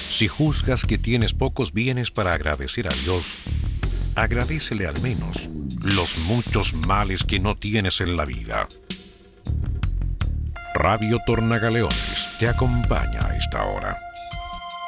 Si juzgas que tienes pocos bienes para agradecer a Dios, agradécele al menos los muchos males que no tienes en la vida. Radio Tornagaleones te acompaña a esta hora.